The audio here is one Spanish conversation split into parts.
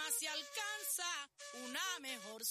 jamás se alcanza una mejor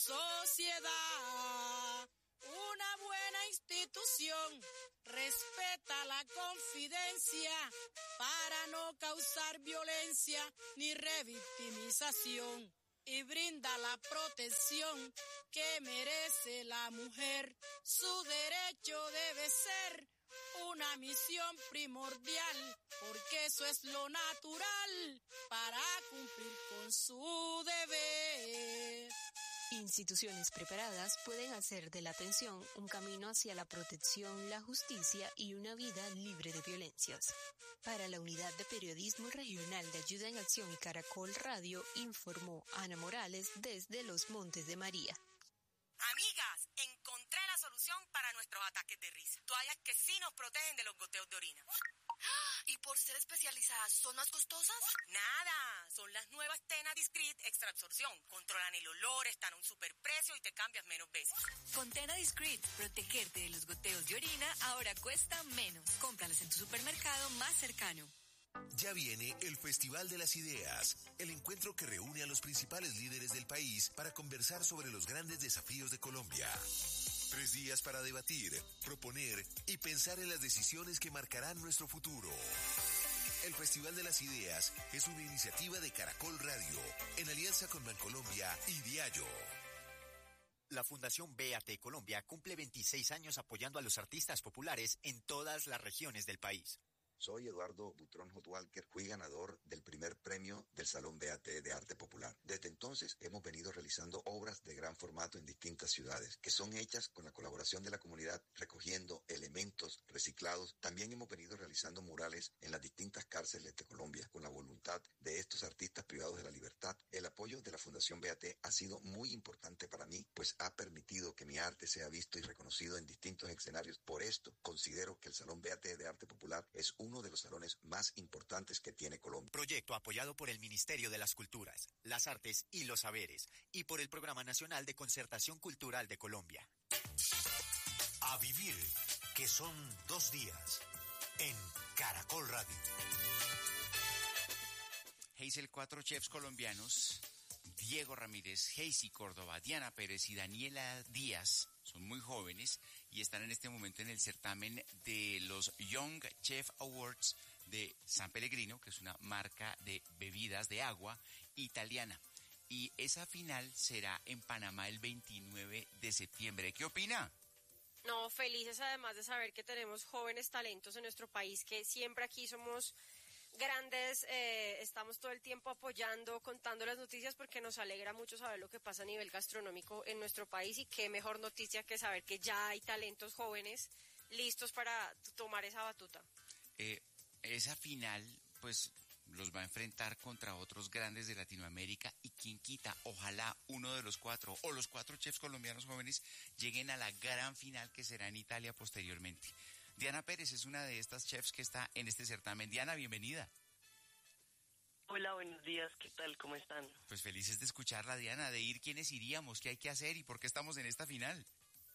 sociedad. Una buena institución respeta la confidencia para no causar violencia ni revictimización y brinda la protección que merece la mujer. Su derecho debe ser una misión primordial, porque eso es lo natural para cumplir con su deber. Instituciones preparadas pueden hacer de la atención un camino hacia la protección, la justicia y una vida libre de violencias. Para la Unidad de Periodismo Regional de Ayuda en Acción y Caracol Radio, informó Ana Morales desde Los Montes de María. Amigas, encontré la solución para nuestros ataques de risa. Toallas que sí nos protegen de los goteos de orina. ¿Y por ser especializadas son más costosas? Nada, son las nuevas Tena Discreet Extra Absorción. Controlan el olor, están a un superprecio y te cambias menos veces. Con Tena Discreet, protegerte de los goteos de orina ahora cuesta menos. Cómpralas en tu supermercado más cercano. Ya viene el Festival de las Ideas, el encuentro que reúne a los principales líderes del país para conversar sobre los grandes desafíos de Colombia. 3 días para debatir, proponer y pensar en las decisiones que marcarán nuestro futuro. El Festival de las Ideas es una iniciativa de Caracol Radio, en alianza con Bancolombia y Diallo. La Fundación BAT Colombia cumple 26 años apoyando a los artistas populares en todas las regiones del país. Soy Eduardo Butrón Hotwalker, fui ganador del primer premio del Salón BAT de Arte Popular. Desde entonces hemos venido realizando obras de gran formato en distintas ciudades, que son hechas con la colaboración de la comunidad, recogiendo elementos reciclados. También hemos venido realizando murales en las distintas cárceles de Colombia, con la voluntad de estos artistas privados de la libertad. El apoyo de la Fundación BAT ha sido muy importante para mí, pues ha permitido que mi arte sea visto y reconocido en distintos escenarios. Por esto, considero que el Salón BAT de Arte Popular es uno de los salones más importantes que tiene Colombia. Proyecto apoyado por el Ministerio de las Culturas, las Artes y los Saberes y por el Programa Nacional de Concertación Cultural de Colombia. A vivir, que son 2 días, en Caracol Radio. Hazel, 4 chefs colombianos, Diego Ramírez, Heisy Córdoba, Diana Pérez y Daniela Díaz, son muy jóvenes y están en este momento en el certamen de los Young Chef Awards de San Pellegrino, que es una marca de bebidas de agua italiana. Y esa final será en Panamá el 29 de septiembre. ¿Qué opina? No, felices además de saber que tenemos jóvenes talentos en nuestro país, que siempre aquí somos grandes, estamos todo el tiempo apoyando, contando las noticias, porque nos alegra mucho saber lo que pasa a nivel gastronómico en nuestro país, y qué mejor noticia que saber que ya hay talentos jóvenes listos para tomar esa batuta. Esa final, pues, los va a enfrentar contra otros grandes de Latinoamérica, y quien quita, ojalá uno de los 4 o los 4 chefs colombianos jóvenes lleguen a la gran final que será en Italia posteriormente. Diana Pérez es una de estas chefs que está en este certamen. Diana, bienvenida. Hola, buenos días, ¿qué tal? ¿Cómo están? Pues felices de escucharla, Diana, de ir quiénes iríamos, qué hay que hacer y por qué estamos en esta final.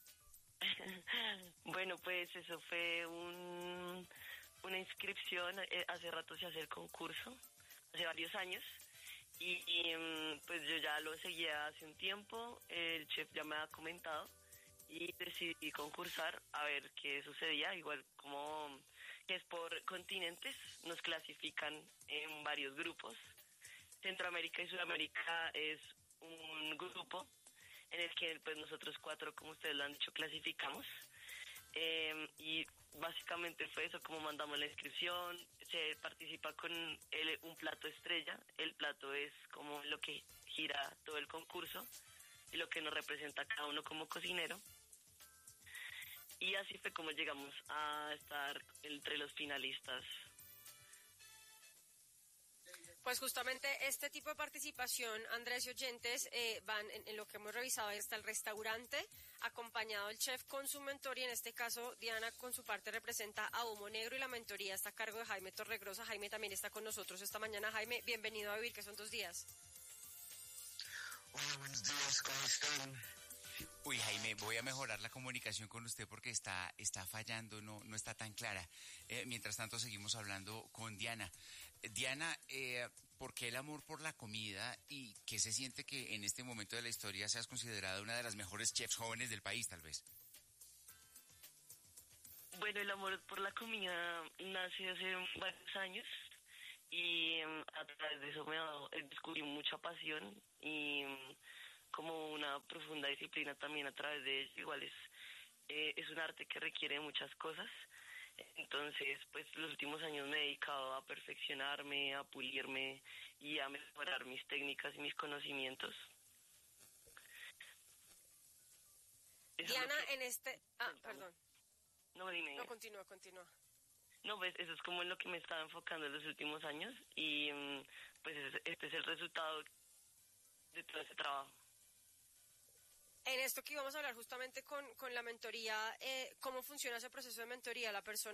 Bueno, pues eso fue una inscripción, hace rato se hace el concurso, hace varios años, y pues yo ya lo seguía hace un tiempo, el chef ya me ha comentado, y decidí concursar a ver qué sucedía. Igual como que es por continentes, nos clasifican en varios grupos. Centroamérica y Sudamérica es un grupo en el que pues nosotros 4, como ustedes lo han dicho, clasificamos. Y básicamente fue eso, como mandamos la inscripción, se participa con un plato estrella. El plato es como lo que gira todo el concurso y lo que nos representa a cada uno como cocinero. Y así fue como llegamos a estar entre los finalistas. Pues justamente este tipo de participación, Andrés y oyentes, van en lo que hemos revisado hasta el restaurante, acompañado el chef con su mentor, y en este caso Diana con su parte representa a Humo Negro, y la mentoría está a cargo de Jaime Torregrosa. Jaime también está con nosotros esta mañana. Jaime, bienvenido a Vivir, que son 2 días. Hola, buenos días, ¿cómo están? Uy, Jaime, voy a mejorar la comunicación con usted porque está fallando, no está tan clara. Mientras tanto, seguimos hablando con Diana. Diana, ¿por qué el amor por la comida y qué se siente que en este momento de la historia seas considerada una de las mejores chefs jóvenes del país, tal vez? Bueno, el amor por la comida nace hace varios años y a través de eso descubrí mucha pasión y como una profunda disciplina también a través de ello. Igual es un arte que requiere muchas cosas. Entonces, pues los últimos años me he dedicado a perfeccionarme, a pulirme y a mejorar mis técnicas y mis conocimientos. Diana, perdón. No, dime. No, continúa. No, pues eso es como en lo que me estaba enfocando en los últimos años y pues este es el resultado de todo ese trabajo. En esto que íbamos a hablar justamente con la mentoría, ¿cómo funciona ese proceso de mentoría? La persona